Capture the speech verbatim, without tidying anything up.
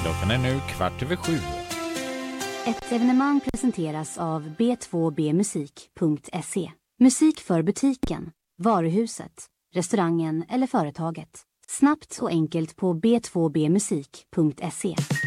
Klockan är nu kvart över sju. Ett evenemang presenteras av b två b musik punkt se. Musik för butiken, varuhuset, restaurangen eller företaget. Snabbt och enkelt på b två b musik punkt se.